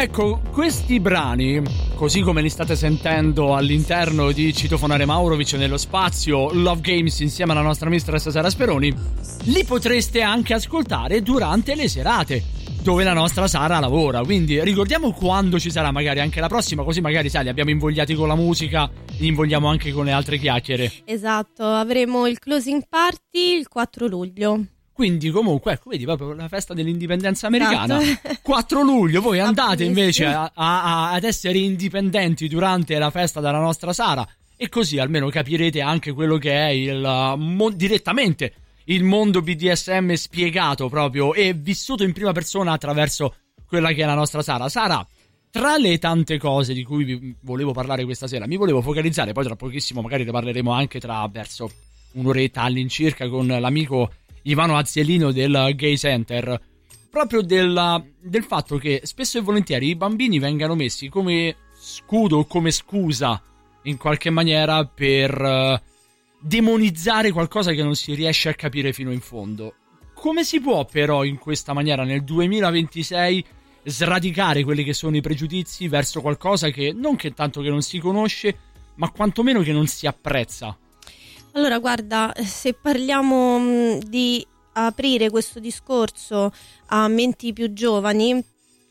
Ecco, questi brani, così come li state sentendo all'interno di Citofonare Maurovic nello spazio Love Games insieme alla nostra mistress Sara Speroni, li potreste anche ascoltare durante le serate dove la nostra Sara lavora. Quindi ricordiamo quando ci sarà magari anche la prossima, così magari sai, li abbiamo invogliati con la musica, li invogliamo anche con le altre chiacchiere. Esatto, avremo il closing party il 4 luglio. Quindi comunque, ecco, vedi proprio la festa dell'indipendenza americana. Esatto. 4 luglio, voi andate invece ad essere indipendenti durante la festa della nostra Sara, e così almeno capirete anche quello che è direttamente il mondo BDSM spiegato proprio e vissuto in prima persona attraverso quella che è la nostra Sara. Sara, tra le tante cose di cui vi volevo parlare questa sera, mi volevo focalizzare, poi tra pochissimo magari ne parleremo anche tra verso un'oretta all'incirca con l'amico Ivano Azzielino del Gay Center, proprio del fatto che spesso e volentieri i bambini vengano messi come scudo o come scusa in qualche maniera per demonizzare qualcosa che non si riesce a capire fino in fondo. Come si può però in questa maniera nel 2026 sradicare quelli che sono i pregiudizi verso qualcosa che non che tanto che non si conosce, ma quantomeno che non si apprezza? Allora, guarda, se parliamo di aprire questo discorso a menti più giovani,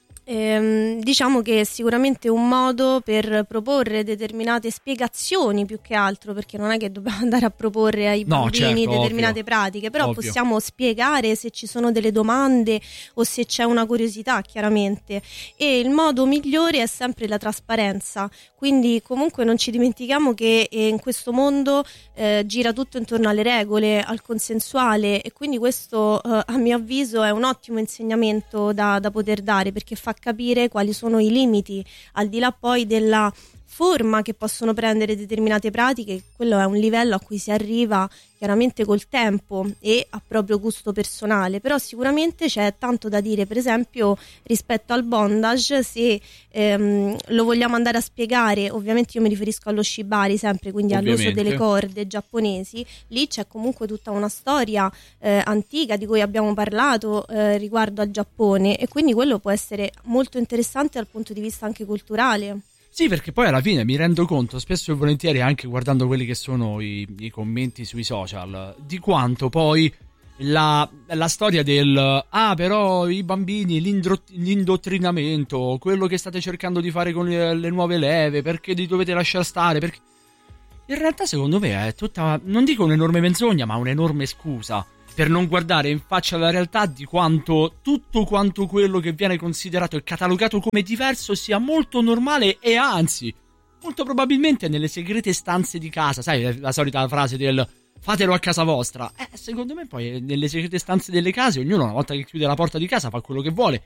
diciamo che è sicuramente un modo per proporre determinate spiegazioni più che altro, perché non è che dobbiamo andare a proporre ai bambini determinate ovvio, pratiche, però ovvio, possiamo spiegare se ci sono delle domande o se c'è una curiosità, chiaramente, e il modo migliore è sempre la trasparenza. Quindi comunque non ci dimentichiamo che in questo mondo gira tutto intorno alle regole, al consensuale, e quindi questo a mio avviso è un ottimo insegnamento da poter dare, perché fa capire quali sono i limiti, al di là poi della forma che possono prendere determinate pratiche. Quello è un livello a cui si arriva chiaramente col tempo e a proprio gusto personale, però sicuramente c'è tanto da dire, per esempio rispetto al bondage, se lo vogliamo andare a spiegare. Ovviamente io mi riferisco allo shibari sempre, quindi ovviamente all'uso delle corde giapponesi. Lì c'è comunque tutta una storia antica di cui abbiamo parlato riguardo al Giappone, e quindi quello può essere molto interessante dal punto di vista anche culturale. Sì, perché poi alla fine mi rendo conto spesso e volentieri, anche guardando quelli che sono i commenti sui social, di quanto poi la storia del però i bambini, l'indottrinamento, quello che state cercando di fare con le nuove leve, perché li dovete lasciare stare, perché in realtà secondo me è tutta, non dico un'enorme menzogna, ma un'enorme scusa per non guardare in faccia la realtà di quanto tutto quanto quello che viene considerato e catalogato come diverso sia molto normale, e anzi molto probabilmente nelle segrete stanze di casa, sai, la solita frase del fatelo a casa vostra, secondo me poi nelle segrete stanze delle case ognuno, una volta che chiude la porta di casa, fa quello che vuole,